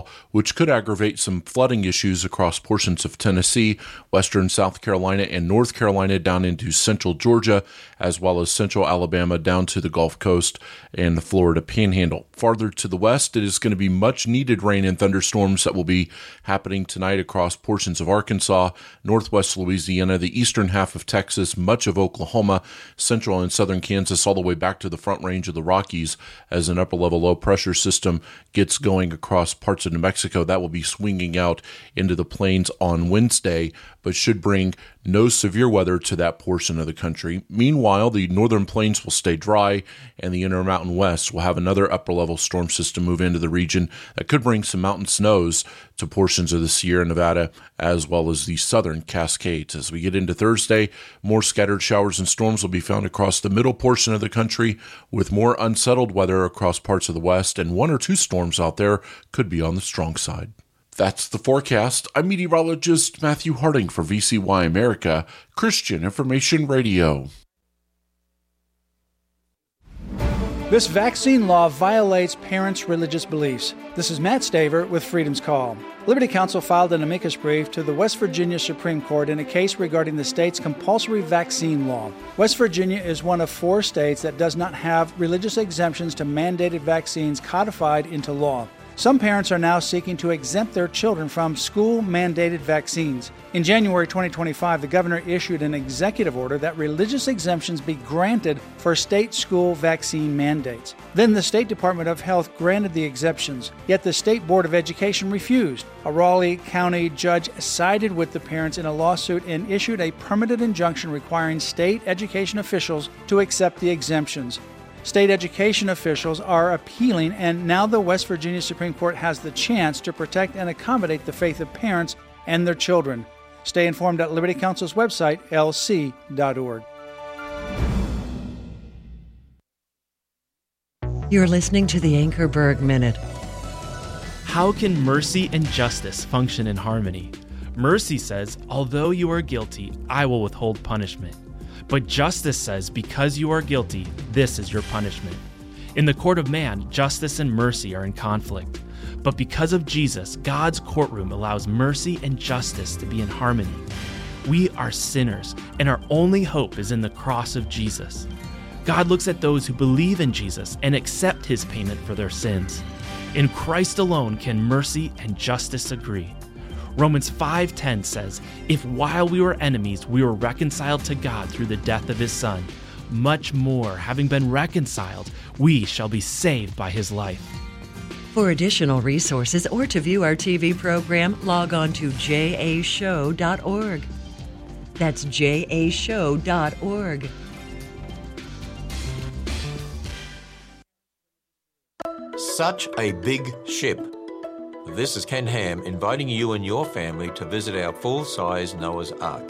which could aggravate some flooding issues across portions of Tennessee, western South Carolina, and North Carolina down into central Georgia, as well as central Alabama down to the Gulf Coast and the Florida Panhandle. Farther to the west, it is going to be much needed rain and thunderstorms that will be happening tonight across portions of Arkansas, northwest Louisiana, the eastern half of Texas, much of Oklahoma, central and southern Kansas, all the way back to the Front Range of the Rockies as an upper-level low-pressure system gets going across parts of New Mexico. That will be swinging out into the plains on Wednesday, but should bring no severe weather to that portion of the country. Meanwhile, the northern plains will stay dry, and the Intermountain West will have another upper-level storm system move into the region that could bring some mountain snows to portions of the Sierra Nevada as well as the southern Cascades. As we get into Thursday, more scattered showers and storms will be found across the middle portion of the country, with more unsettled weather across parts of the west, and one or two storms out there could be on the strong side. That's the forecast. I'm meteorologist Matthew Harding for VCY America, Christian Information Radio. This vaccine law violates parents' religious beliefs. This is Matt Staver with Freedom's Call. Liberty Counsel filed an amicus brief to the West Virginia Supreme Court in a case regarding the state's compulsory vaccine law. West Virginia is one of 4 states that does not have religious exemptions to mandated vaccines codified into law. Some parents are now seeking to exempt their children from school-mandated vaccines. In January 2025, the governor issued an executive order that religious exemptions be granted for state school vaccine mandates. Then the State Department of Health granted the exceptions, yet the State Board of Education refused. A Raleigh County judge sided with the parents in a lawsuit and issued a permanent injunction requiring state education officials to accept the exemptions. State education officials are appealing, and now the West Virginia Supreme Court has the chance to protect and accommodate the faith of parents and their children. Stay informed at Liberty Counsel's website, lc.org. You're listening to the Anchorberg Minute. How can mercy and justice function in harmony? Mercy says, although you are guilty, I will withhold punishment. But justice says, because you are guilty, this is your punishment. In the court of man, justice and mercy are in conflict. But because of Jesus, God's courtroom allows mercy and justice to be in harmony. We are sinners, and our only hope is in the cross of Jesus. God looks at those who believe in Jesus and accept his payment for their sins. In Christ alone can mercy and justice agree. Romans 5:10 says, if while we were enemies, we were reconciled to God through the death of his Son, much more, having been reconciled, we shall be saved by his life. For additional resources or to view our TV program, log on to jashow.org. That's jashow.org. Such a big ship. This is Ken Ham inviting you and your family to visit our full-size Noah's Ark.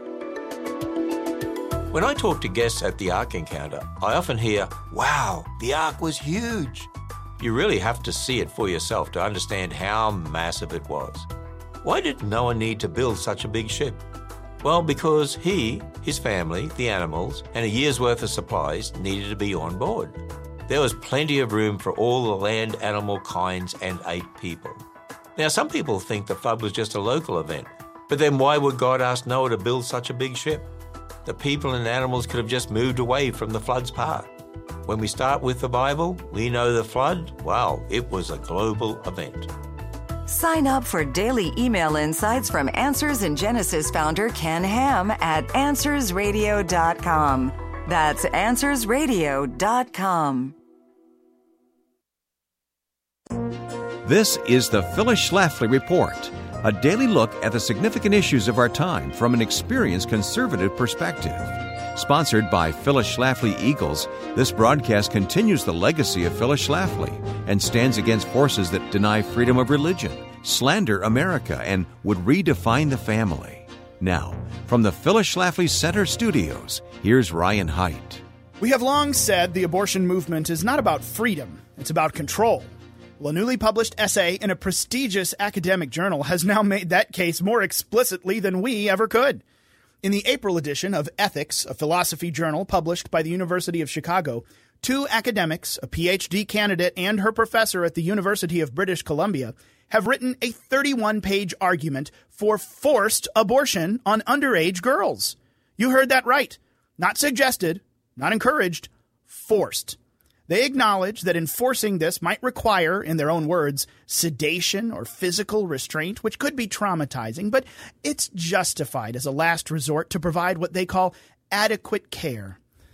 When I talk to guests at the Ark Encounter, I often hear, wow, the Ark was huge. You really have to see it for yourself to understand how massive it was. Why did Noah need to build such a big ship? Well, because he, his family, the animals, and a year's worth of supplies needed to be on board. There was plenty of room for all the land animal kinds and 8 people. Now, some people think the flood was just a local event, but then why would God ask Noah to build such a big ship? The people and animals could have just moved away from the flood's path. When we start with the Bible, we know the flood, wow, it was a global event. Sign up for daily email insights from Answers in Genesis founder Ken Ham at AnswersRadio.com. That's AnswersRadio.com. This is the Phyllis Schlafly Report, a daily look at the significant issues of our time from an experienced conservative perspective. Sponsored by Phyllis Schlafly Eagles, this broadcast continues the legacy of Phyllis Schlafly and stands against forces that deny freedom of religion, slander America, and would redefine the family. Now, from the Phyllis Schlafly Center Studios, here's Ryan Haidt. We have long said the abortion movement is not about freedom, it's about control. Well, a newly published essay in a prestigious academic journal has now made that case more explicitly than we ever could. In the April edition of Ethics, a philosophy journal published by the University of Chicago, 2 academics, a PhD candidate and her professor at the University of British Columbia, have written a 31-page argument for forced abortion on underage girls. You heard that right. Not suggested, not encouraged, forced. They acknowledge that enforcing this might require, in their own words, sedation or physical restraint, which could be traumatizing, but it's justified as a last resort to provide what they call adequate care.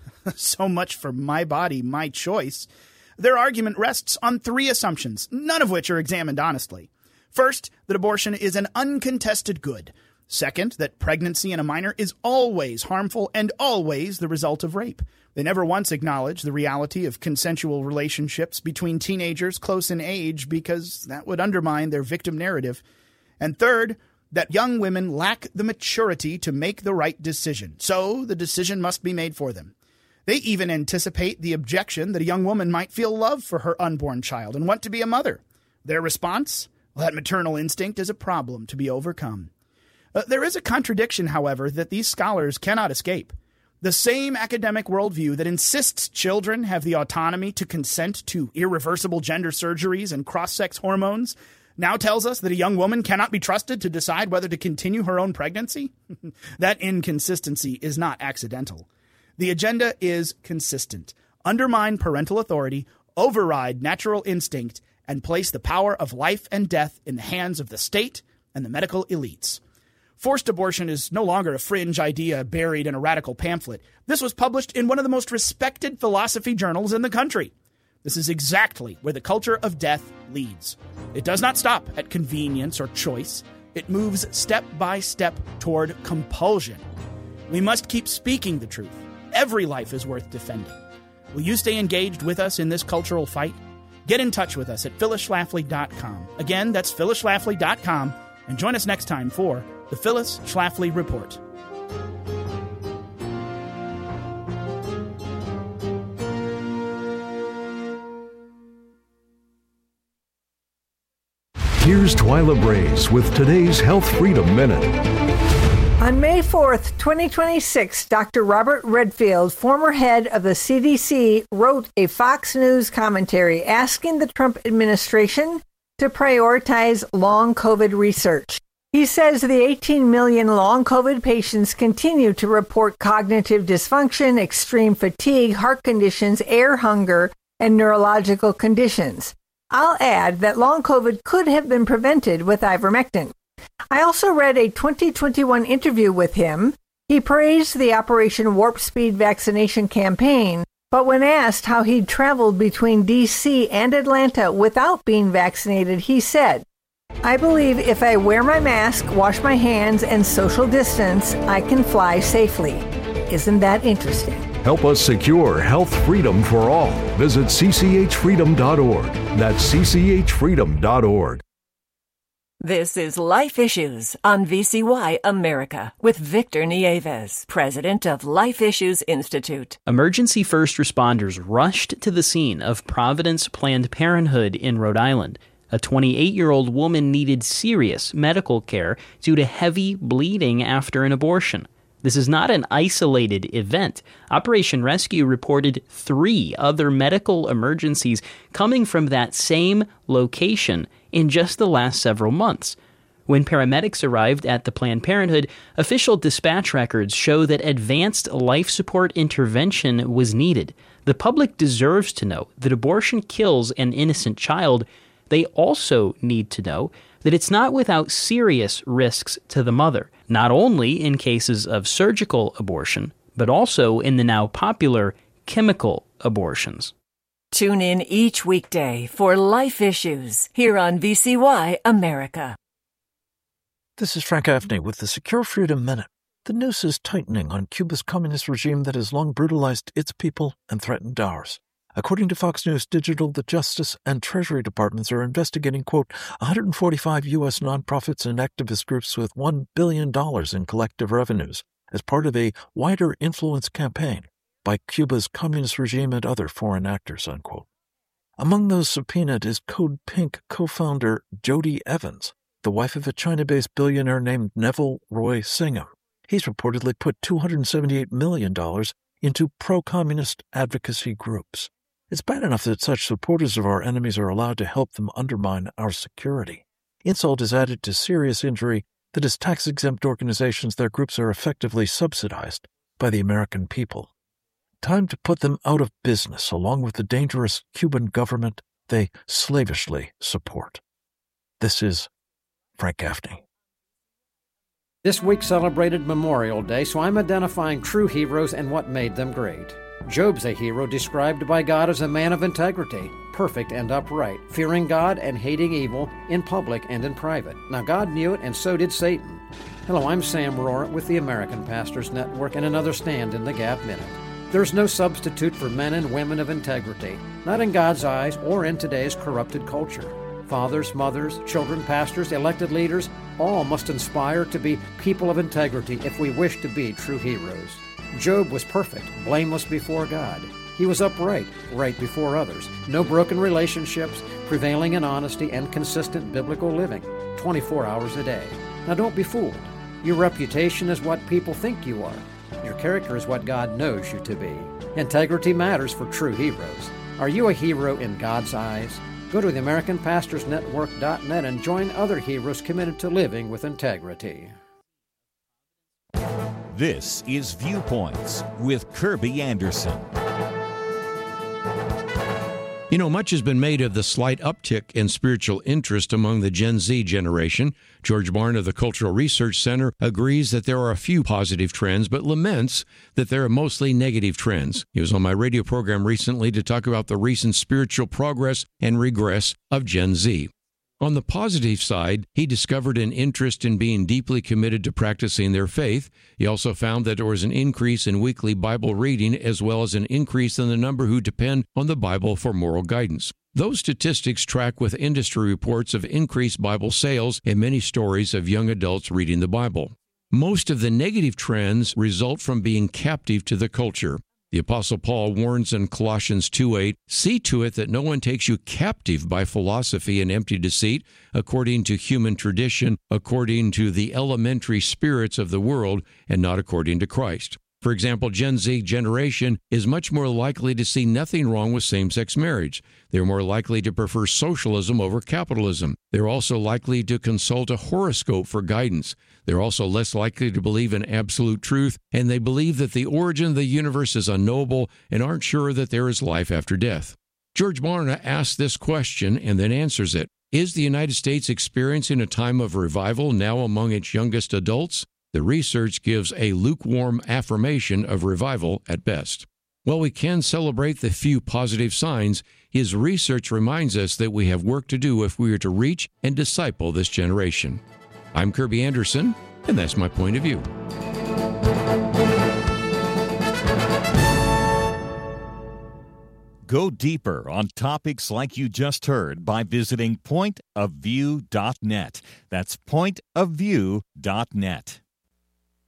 So much for my body, my choice. Their argument rests on three assumptions, none of which are examined honestly. First, that abortion is an uncontested good. Second, that pregnancy in a minor is always harmful and always the result of rape. They never once acknowledge the reality of consensual relationships between teenagers close in age because that would undermine their victim narrative. And third, that young women lack the maturity to make the right decision, so the decision must be made for them. They even anticipate the objection that a young woman might feel love for her unborn child and want to be a mother. Their response? Well, that maternal instinct is a problem to be overcome. There is a contradiction, however, that these scholars cannot escape. The same academic worldview that insists children have the autonomy to consent to irreversible gender surgeries and cross-sex hormones now tells us that a young woman cannot be trusted to decide whether to continue her own pregnancy. That inconsistency is not accidental. The agenda is consistent. Undermine parental authority, override natural instinct, and place the power of life and death in the hands of the state and the medical elites. Forced abortion is no longer a fringe idea buried in a radical pamphlet. This was published in one of the most respected philosophy journals in the country. This is exactly where the culture of death leads. It does not stop at convenience or choice. It moves step by step toward compulsion. We must keep speaking the truth. Every life is worth defending. Will you stay engaged with us in this cultural fight? Get in touch with us at phyllisschlafly.com. Again, that's phyllisschlafly.com. And join us next time for the Phyllis Schlafly Report. Here's Twyla Brace with today's Health Freedom Minute. On May 4th, 2026, Dr. Robert Redfield, former head of the CDC, wrote a Fox News commentary asking the Trump administration to prioritize long COVID research. He says the 18 million long COVID patients continue to report cognitive dysfunction, extreme fatigue, heart conditions, air hunger, and neurological conditions. I'll add that long COVID could have been prevented with ivermectin. I also read a 2021 interview with him. He praised the Operation Warp Speed vaccination campaign, but when asked how he'd traveled between D.C. and Atlanta without being vaccinated, he said, "I believe if I wear my mask, wash my hands, and social distance, I can fly safely." Isn't that interesting? Help us secure health freedom for all. Visit cchfreedom.org. That's cchfreedom.org. This is Life Issues on VCY America with Victor Nieves, president of Life Issues Institute. Emergency first responders rushed to the scene of Providence Planned Parenthood in Rhode Island. A 28-year-old woman needed serious medical care due to heavy bleeding after an abortion. This is not an isolated event. Operation Rescue reported 3 other medical emergencies coming from that same location in just the last several months. When paramedics arrived at the Planned Parenthood, official dispatch records show that advanced life support intervention was needed. The public deserves to know that abortion kills an innocent child. They also need to know that it's not without serious risks to the mother, not only in cases of surgical abortion, but also in the now popular chemical abortions. Tune in each weekday for Life Issues here on VCY America. This is Frank Gaffney with the Secure Freedom Minute. The noose is tightening on Cuba's communist regime that has long brutalized its people and threatened ours. According to Fox News Digital, the Justice and Treasury Departments are investigating, quote, 145 U.S. nonprofits and activist groups with $1 billion in collective revenues as part of a wider influence campaign by Cuba's communist regime and other foreign actors, unquote. Among those subpoenaed is Code Pink co-founder Jody Evans, the wife of a China-based billionaire named Neville Roy Singham. He's reportedly put $278 million into pro-communist advocacy groups. It's bad enough that such supporters of our enemies are allowed to help them undermine our security. Insult is added to serious injury that as tax-exempt organizations, their groups are effectively subsidized by the American people. Time to put them out of business, along with the dangerous Cuban government they slavishly support. This is Frank Gaffney. This week celebrated Memorial Day, so I'm identifying true heroes and what made them great. Job's a hero described by God as a man of integrity, perfect and upright, fearing God and hating evil in public and in private. Now God knew it, and so did Satan. Hello, I'm Sam Rohr with the American Pastors Network and another Stand in the Gap Minute. There's no substitute for men and women of integrity, not in God's eyes or in today's corrupted culture. Fathers, mothers, children, pastors, elected leaders, all must inspire to be people of integrity if we wish to be true heroes. Job was perfect, blameless before God. He was upright, right before others. No broken relationships, prevailing in honesty and consistent biblical living, 24 hours a day. Now don't be fooled. Your reputation is what people think you are. Your character is what God knows you to be. Integrity matters for true heroes. Are you a hero in God's eyes? Go to theamericanpastorsnetwork.net and join other heroes committed to living with integrity. This is Viewpoints with Kirby Anderson. You know, much has been made of the slight uptick in spiritual interest among the Gen Z generation. George Barna of the Cultural Research Center agrees that there are a few positive trends, but laments that there are mostly negative trends. He was on my radio program recently to talk about the recent spiritual progress and regress of Gen Z. On the positive side, he discovered an interest in being deeply committed to practicing their faith. He also found that there was an increase in weekly Bible reading as well as an increase in the number who depend on the Bible for moral guidance. Those statistics track with industry reports of increased Bible sales and many stories of young adults reading the Bible. Most of the negative trends result from being captive to the culture. The Apostle Paul warns in Colossians 2:8, "See to it that no one takes you captive by philosophy and empty deceit, according to human tradition, according to the elementary spirits of the world, and not according to Christ." For example, Gen Z generation is much more likely to see nothing wrong with same-sex marriage. They're more likely to prefer socialism over capitalism. They're also likely to consult a horoscope for guidance. They're also less likely to believe in absolute truth, and they believe that the origin of the universe is unknowable and aren't sure that there is life after death. George Barna asks this question and then answers it. Is the United States experiencing a time of revival now among its youngest adults? The research gives a lukewarm affirmation of revival at best. While we can celebrate the few positive signs, his research reminds us that we have work to do if we are to reach and disciple this generation. I'm Kirby Anderson, and that's my point of view. Go deeper on topics like you just heard by visiting pointofview.net. That's pointofview.net.